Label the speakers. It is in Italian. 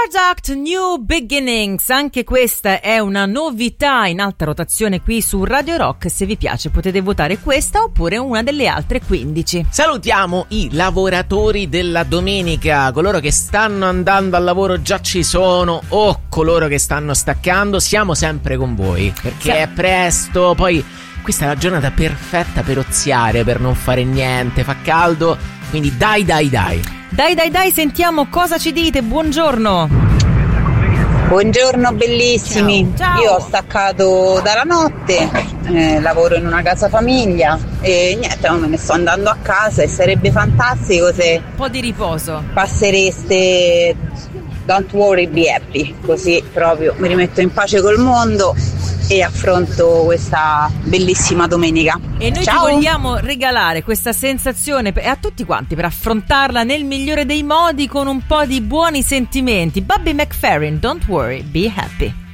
Speaker 1: Act New Beginnings, anche questa è una novità in alta rotazione qui su Radio Rock. Se vi piace potete votare questa oppure una delle altre 15.
Speaker 2: Salutiamo i lavoratori della domenica, coloro che stanno andando al lavoro, già ci sono, o coloro che stanno staccando. Siamo sempre con voi perché è presto, poi questa è la giornata perfetta per oziare, per non fare niente, fa caldo, quindi dai,
Speaker 1: sentiamo cosa ci dite. Buongiorno.
Speaker 3: Buongiorno bellissimi.
Speaker 1: Ciao.
Speaker 3: Io ho staccato dalla notte, lavoro in una casa famiglia e niente, me ne sto andando a casa e sarebbe fantastico se
Speaker 1: Un po' di riposo.
Speaker 3: passereste Don't Worry Be Happy, così proprio mi rimetto in pace col mondo e affronto questa bellissima domenica.
Speaker 1: E noi
Speaker 3: Ciao.
Speaker 1: ti vogliamo regalare questa sensazione a tutti quanti per affrontarla nel migliore dei modi con un po' di buoni sentimenti. Bobby McFerrin, Don't Worry, Be Happy.